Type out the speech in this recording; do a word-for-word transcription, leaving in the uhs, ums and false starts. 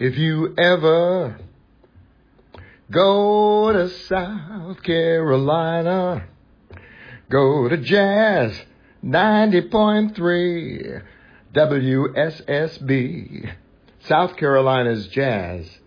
If you ever go to South Carolina, go to Jazz ninety point three W S S B, South Carolina's Jazz.